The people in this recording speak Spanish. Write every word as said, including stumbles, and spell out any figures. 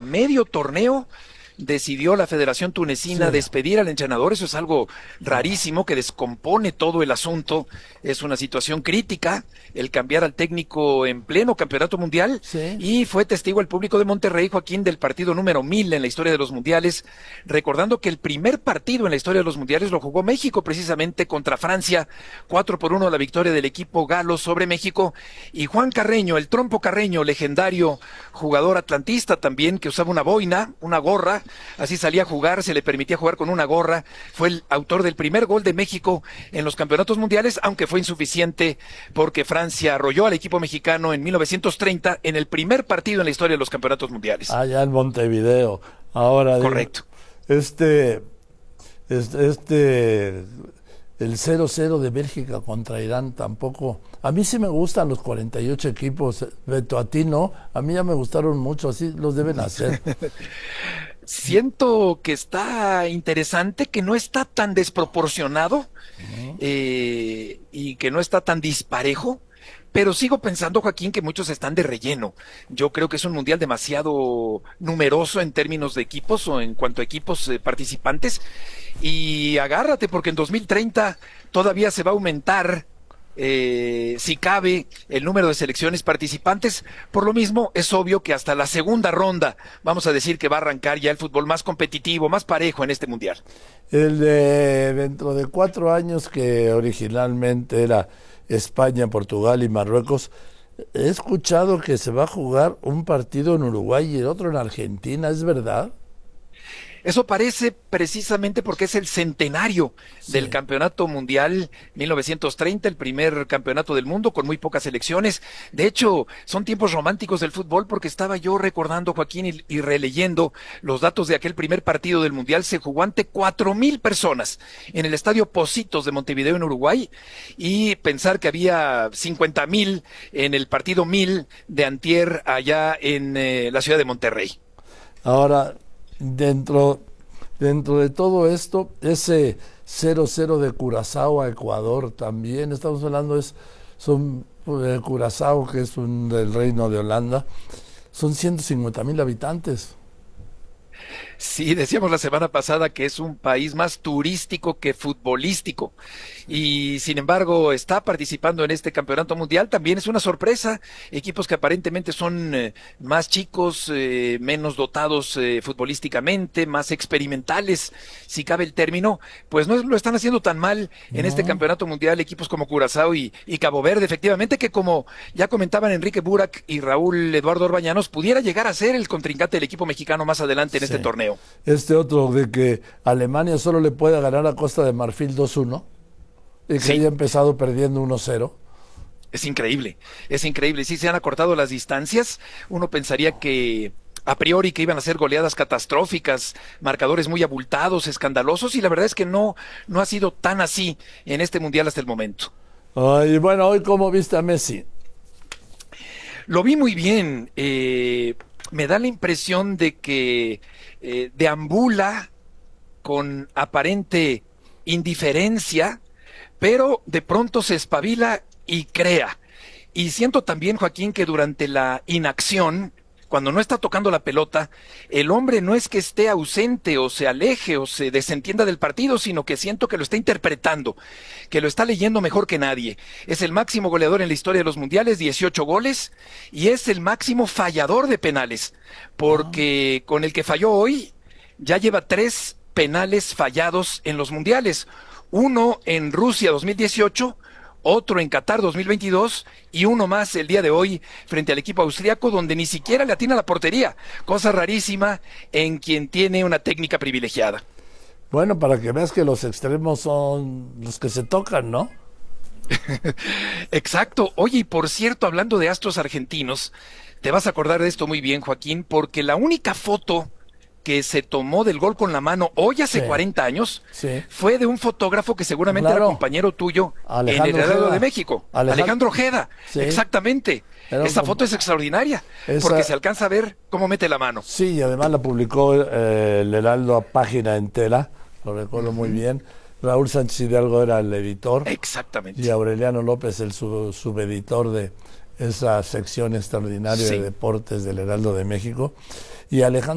medio torneo decidió la Federación Tunecina Sí. despedir al entrenador. Eso es algo rarísimo que descompone todo el asunto. Es una situación crítica el cambiar al técnico en pleno campeonato mundial. Sí. Y fue testigo el público de Monterrey, Joaquín, del partido número mil en la historia de los mundiales, recordando que el primer partido en la historia de los mundiales lo jugó México precisamente contra Francia, cuatro por uno la victoria del equipo galo sobre México. Y Juan Carreño, el Trompo Carreño, legendario jugador atlantista también, que usaba una boina, una gorra, así salía a jugar, se le permitía jugar con una gorra, fue el autor del primer gol de México en los campeonatos mundiales, aunque fue insuficiente porque Francia arrolló al equipo mexicano en mil novecientos treinta en el primer partido en la historia de los campeonatos mundiales. Allá en Montevideo. Ahora, correcto. Digo, este, este, este, el cero cero de Bélgica contra Irán tampoco. A mí sí me gustan los cuarenta y ocho equipos, Beto, a ti no, a mí ya me gustaron mucho, así los deben hacer. Siento que está interesante, que no está tan desproporcionado uh-huh. eh, y que no está tan disparejo, pero sigo pensando, Joaquín, que muchos están de relleno. Yo creo que es un mundial demasiado numeroso en términos de equipos o en cuanto a equipos eh, participantes, y agárrate porque en dos mil treinta todavía se va a aumentar Eh, si cabe el número de selecciones participantes. Por lo mismo es obvio que hasta la segunda ronda vamos a decir que va a arrancar ya el fútbol más competitivo, más parejo en este mundial. El de dentro de cuatro años, que originalmente era España, Portugal y Marruecos, he escuchado que se va a jugar un partido en Uruguay y el otro en Argentina, ¿es verdad? Eso parece precisamente porque es el centenario sí. del Campeonato Mundial mil novecientos treinta, el primer campeonato del mundo con muy pocas selecciones. De hecho, son tiempos románticos del fútbol, porque estaba yo recordando, Joaquín, y, y releyendo los datos de aquel primer partido del Mundial. Se jugó ante cuatro mil personas en el Estadio Pocitos de Montevideo, en Uruguay, y pensar que había cincuenta mil en el partido mil de antier allá en eh, la ciudad de Monterrey. Ahora, Dentro, dentro de todo esto, ese cero cero de Curazao a Ecuador también, estamos hablando, es son eh, Curazao, que es un del Reino de Holanda, son ciento cincuenta mil habitantes. Sí, decíamos la semana pasada que es un país más turístico que futbolístico, y sin embargo está participando en este campeonato mundial. También es una sorpresa, equipos que aparentemente son eh, más chicos, eh, menos dotados eh, futbolísticamente, más experimentales, si cabe el término, pues no lo están haciendo tan mal en no. este campeonato mundial, equipos como Curazao y, y Cabo Verde, efectivamente, que como ya comentaban Enrique Burak y Raúl Eduardo Orbañanos, pudiera llegar a ser el contrincante del equipo mexicano más adelante en sí. este torneo. Este otro de que Alemania solo le puede ganar a Costa de Marfil dos uno y que sí. haya empezado perdiendo uno cero. Es increíble, es increíble. Sí, se han acortado las distancias. Uno pensaría que a priori que iban a ser goleadas catastróficas, marcadores muy abultados, escandalosos, y la verdad es que no, no ha sido tan así en este mundial hasta el momento. Ay, bueno, hoy, ¿cómo viste a Messi? Lo vi muy bien. Eh, me da la impresión de que eh, deambula con aparente indiferencia, pero de pronto se espabila y crea. Y siento también, Joaquín, que durante la inacción, cuando no está tocando la pelota, el hombre no es que esté ausente o se aleje o se desentienda del partido, sino que siento que lo está interpretando, que lo está leyendo mejor que nadie. Es el máximo goleador en la historia de los mundiales, dieciocho goles, y es el máximo fallador de penales, porque con el que falló hoy ya lleva tres penales fallados en los mundiales. Uno en Rusia dos mil dieciocho, otro en Qatar dos mil veintidós y uno más el día de hoy frente al equipo austriaco, donde ni siquiera le atina la portería, cosa rarísima en quien tiene una técnica privilegiada. Bueno, para que veas que los extremos son los que se tocan, ¿no? Exacto. Oye, y por cierto, hablando de astros argentinos, te vas a acordar de esto muy bien, Joaquín, porque la única foto que se tomó del gol con la mano hoy hace sí. cuarenta años, sí. fue de un fotógrafo que seguramente claro. era compañero tuyo Alejandro en el Heraldo de México, Alejandro, Alejandro Ojeda, sí. exactamente. Era Esa foto es extraordinaria, Esa... porque se alcanza a ver cómo mete la mano. Sí, y además la publicó eh, el Heraldo a página entera, lo recuerdo uh-huh. muy bien. Raúl Sánchez Hidalgo era el editor. Exactamente. Y Aureliano López el sub, subeditor de esa sección extraordinaria sí. de deportes del Heraldo de México. Y Alejandro